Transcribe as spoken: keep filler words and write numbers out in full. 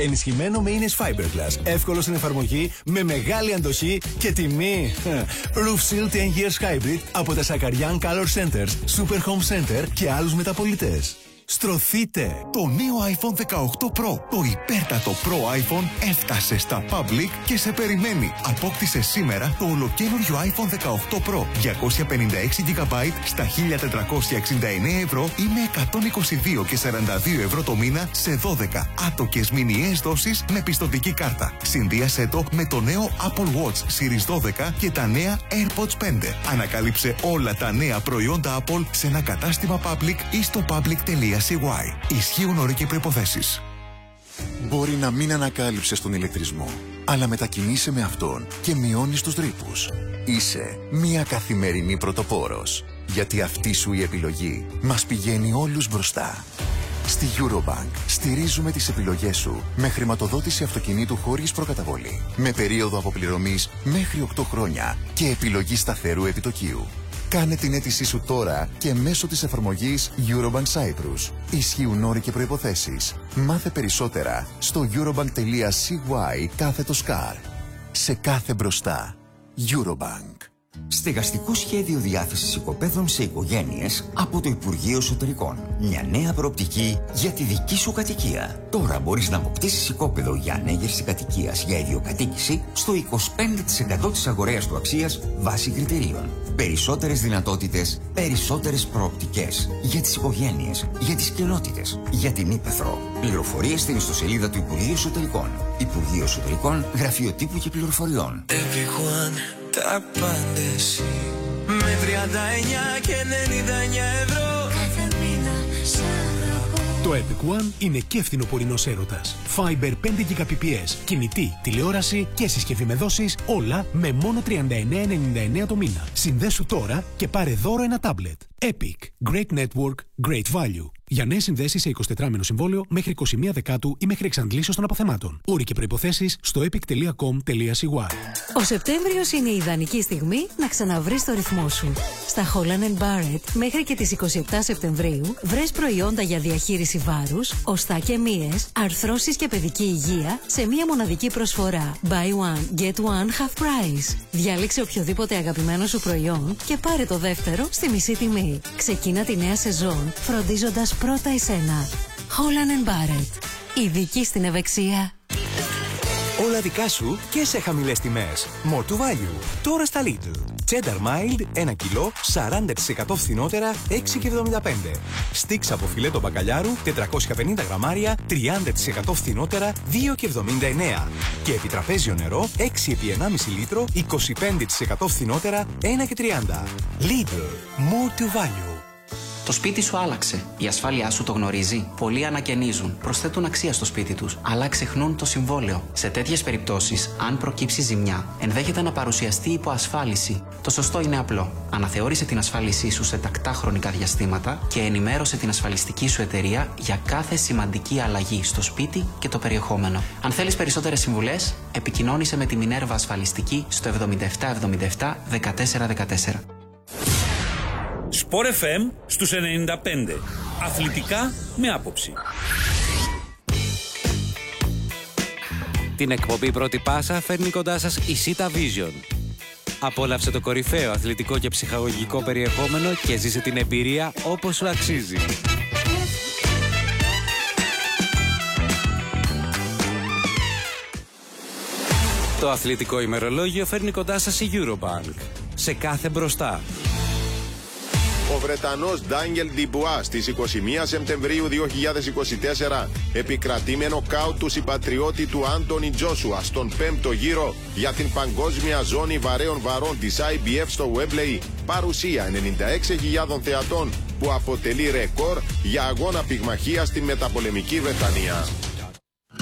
Ενισχυμένο με ίνες Fiberglass. Εύκολο στην εφαρμογή, με μεγάλη αντοχή και τιμή. Roof Seal ten years Hybrid από τα Σακαριάν Color Centers, Super Home Center και άλλους μεταπωλητές. Στρωθείτε! Το νέο άιφον δεκαοκτώ Pro, το υπέρτατο Pro iPhone, έφτασε στα Public και σε περιμένει. Απόκτησε σήμερα το ολοκαίνουργιο άιφον δεκαοκτώ Pro διακόσια πενήντα έξι τζι μπι στα χίλια τετρακόσια εξήντα εννέα ευρώ ή με εκατόν είκοσι δύο κόμμα σαράντα δύο ευρώ το μήνα σε δώδεκα άτοκες μηνιαίες δόσεις με πιστωτική κάρτα. Συνδύασέ το με το νέο Apple Watch Series δώδεκα και τα νέα AirPods πέντε. Ανακάλυψε όλα τα νέα προϊόντα Apple σε ένα κατάστημα Public ή στο public.com. Ισχύουν όροι και προϋποθέσεις. Μπορεί να μην ανακάλυψες τον ηλεκτρισμό, αλλά μετακινείσαι με αυτόν και μειώνεις τους ρήπους. Είσαι μια καθημερινή πρωτοπόρος, γιατί αυτή σου η επιλογή μας πηγαίνει όλους μπροστά. Στη Eurobank στηρίζουμε τις επιλογές σου με χρηματοδότηση αυτοκινήτου χωρίς προκαταβολή, με περίοδο αποπληρωμής μέχρι οκτώ χρόνια και επιλογή σταθερού επιτοκίου. Κάνε την αίτησή σου τώρα και μέσω της εφαρμογής Eurobank Cyprus. Ισχύουν όροι και προϋποθέσεις. Μάθε περισσότερα στο eurobank.cy κάθετο σκαρ. Σε κάθε μπροστά. Eurobank. Στεγαστικό σχέδιο διάθεσης οικοπαίδων σε οικογένειες από το Υπουργείο Εσωτερικών. Μια νέα προοπτική για τη δική σου κατοικία. Τώρα μπορείς να αποκτήσεις οικόπεδο για ανέγερση κατοικίας για ιδιοκατοίκηση στο είκοσι πέντε τοις εκατό της αγοραίας του αξίας βάσει κριτηρίων. Περισσότερες δυνατότητες, περισσότερες προοπτικές για τις οικογένειες, για τις κοινότητες, για την ύπαιθρο. Πληροφορίες στην ιστοσελίδα του Υπουργείου Εσωτερικών. Υπουργείο Εσωτερικών, Γραφείο Τύπου και Πληροφοριών. Everyone, τα πάντες με τριάντα εννιά και ενενήντα εννιά ευρώ κάθε μήνα σ' αγαπώ. Το Epic One είναι και φθινοπορεινός έρωτας. Fiber πέντε Gbps, κινητή, τηλεόραση και συσκευή με δόσεις, όλα με μόνο τριάντα εννέα ενενήντα εννέα το μήνα. Συνδέσου τώρα και πάρε δώρο ένα τάμπλετ. Epic. Great network, great value. Για νέες συνδέσεις σε εικοσιτετράμηνο συμβόλαιο μέχρι είκοσι μία Δεκάτου ή μέχρι εξαντλήσεως των αποθεμάτων. Όροι και προϋποθέσεις στο epic.com.cy. Ο Σεπτέμβριος είναι η ιδανική στιγμή να ξαναβρεις το ρυθμό σου. Στα Holland and Barrett μέχρι και τις είκοσι επτά Σεπτεμβρίου βρες προϊόντα για διαχείριση βάρους, οστά και μύες, αρθρώσεις και παιδική υγεία σε μία μοναδική προσφορά. Buy one, get one, half price. Διάλεξε οποιοδήποτε αγαπημένο σου προϊόν και πάρε το δεύτερο στη μισή τιμή. Ξεκίνα τη νέα σεζόν φροντίζοντας πρώτα εσένα. Holland and Barrett. Ειδική στην ευεξία. Όλα δικά σου και σε χαμηλές τιμές. More to value. Τώρα στα Lidl. Cheddar Mild ένα κιλό σαράντα τοις εκατό φθηνότερα έξι και εβδομήντα πέντε. Sticks από φιλέτο μπακαλιάρου τετρακόσια πενήντα γραμμάρια τριάντα τοις εκατό φθηνότερα δύο και εβδομήντα εννέα. Και επιτραπέζιο νερό έξι επί ενάμιση λίτρο είκοσι πέντε τοις εκατό φθηνότερα ένα και τριάντα. Lidl. More to value. Το σπίτι σου άλλαξε. Η ασφάλειά σου το γνωρίζει. Πολλοί ανακαινίζουν, προσθέτουν αξία στο σπίτι τους, αλλά ξεχνούν το συμβόλαιο. Σε τέτοιες περιπτώσεις, αν προκύψει ζημιά, ενδέχεται να παρουσιαστεί υποασφάλιση. Το σωστό είναι απλό. Αναθεώρησε την ασφάλισή σου σε τακτά χρονικά διαστήματα και ενημέρωσε την ασφαλιστική σου εταιρεία για κάθε σημαντική αλλαγή στο σπίτι και το περιεχόμενο. Αν θέλεις περισσότερες συμβουλές, επικοινώνησε με τη Minerva Ασφαλιστική στο εβδομήντα επτά εβδομήντα επτά δεκατέσσερα δεκατέσσερα. Sport εφ εμ στους ενενήντα πέντε. Αθλητικά με άποψη. Την εκπομπή Πρώτη Πάσα φέρνει κοντά σας η Sita Vision. Απόλαυσε το κορυφαίο αθλητικό και ψυχαγωγικό περιεχόμενο και ζήσε την εμπειρία όπως σου αξίζει. Το αθλητικό ημερολόγιο φέρνει κοντά σας η Eurobank. Σε κάθε μπροστά. Ο Βρετανός Ντάνιελ Ντιμπουά στις είκοσι μία Σεπτεμβρίου δύο χιλιάδες είκοσι τέσσερα επικρατεί με νοκάουτ του συμπατριώτη του Άντονι Τζόσουα στον πέμπτο γύρο για την παγκόσμια ζώνη βαρέων βαρών της άι μπι εφ στο Wembley, παρουσία ενενήντα έξι χιλιάδων θεατών που αποτελεί ρεκόρ για αγώνα πυγμαχίας στη μεταπολεμική Βρετανία.